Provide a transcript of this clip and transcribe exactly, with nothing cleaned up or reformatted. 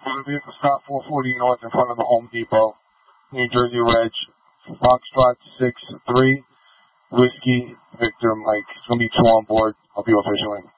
Motor Vehicle Stop four forty North in front of the Home Depot, New Jersey Reg, Foxtrot six three, Whiskey, Victor, Mike. It's going to be two on board. I'll be officially.